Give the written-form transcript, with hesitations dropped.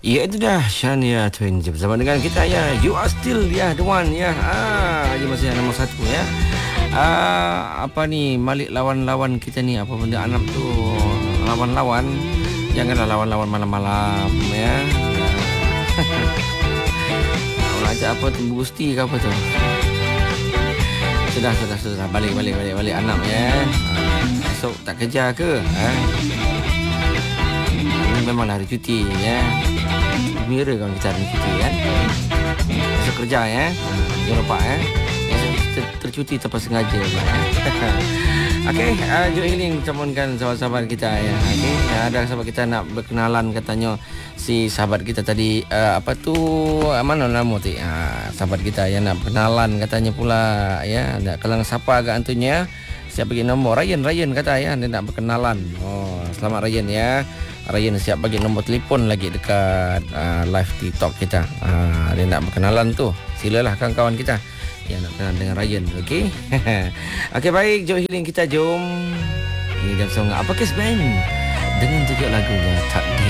Ya itu dah Shania Twain bersama dengan kita ya. You are still ya the one ya. Dia masih yang nombor satu ya. Apa ni Malik lawan-lawan kita ni apa benda anak tu lawan-lawan. Janganlah lawan-lawan malam-malam ya. Nak ajak apa tu Gusti ke apa tu. Sudah balik anak ya. Esok tak kerja ke? Memanglah hari cuti ya. Gembira kawan kita hari cuti kan. Esok kerja ya. Jangan lupa ya. Tercuti tanpa sengaja ya. Okey, Joe Healing temukan sahabat-sahabat kita ya. Okey, ada sahabat kita nak berkenalan katanya si sahabat kita tadi apa tu mana nama tu? Sahabat kita yang nak berkenalan katanya pula ya. Nak kelang siapa agak antunya. Siap bagi nombor Ryan kata ya dia nak berkenalan. Oh, selamat Ryan ya. Ryan siap bagi nombor telefon lagi dekat live TikTok kita. Dia nak berkenalan tu. Silalah kawan-kawan kita yang nak kenal dengan Ryan. Okey. Okey baik, Joe Healing kita jom. Ini jam songa. Apa kes band? Dengan tajuk lagunya Takdir.